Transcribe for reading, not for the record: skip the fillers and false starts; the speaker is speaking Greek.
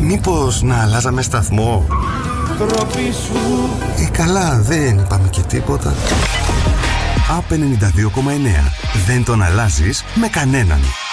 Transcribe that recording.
Μήπως να αλλάζαμε σταθμό? Καλά, δεν είπαμε και τίποτα. ΑΠ 92,9. Δεν τον αλλάζεις με κανέναν.